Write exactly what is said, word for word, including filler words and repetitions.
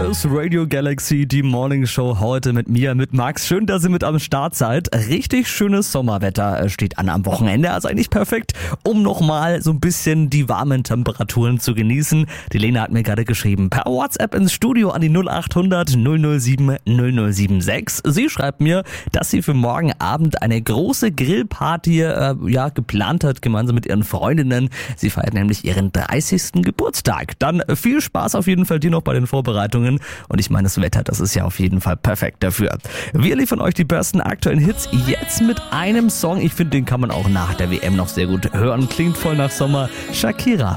Hier ist Radio Galaxy, die Morning Show heute mit mir, mit Max. Schön, dass ihr mit am Start seid. Richtig schönes Sommerwetter steht an am Wochenende, also eigentlich perfekt, um nochmal so ein bisschen die warmen Temperaturen zu genießen. Die Lena hat mir gerade geschrieben, per WhatsApp ins Studio an die null acht hundert null null sieben null null sieben sechs. Sie schreibt mir, dass sie für morgen Abend eine große Grillparty äh, ja, geplant hat, gemeinsam mit ihren Freundinnen. Sie feiert nämlich ihren dreißigsten Geburtstag. Dann viel Spaß auf jeden Fall dir noch bei den Vorbereitungen. Und ich meine, das Wetter, das ist ja auf jeden Fall perfekt dafür. Wir liefern euch die besten aktuellen Hits jetzt mit einem Song. Ich finde, den kann man auch nach der W M noch sehr gut hören. Klingt voll nach Sommer. Shakira.